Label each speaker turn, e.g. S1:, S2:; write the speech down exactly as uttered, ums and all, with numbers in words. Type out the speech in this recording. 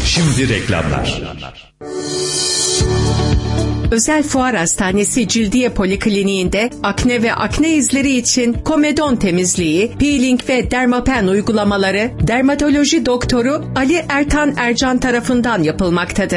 S1: Şimdi reklamlar.
S2: Özel Fuar Hastanesi Cildiye Polikliniğinde akne ve akne izleri için komedon temizliği, peeling ve dermapen uygulamaları dermatoloji doktoru Ali Ertan Ercan tarafından yapılmaktadır.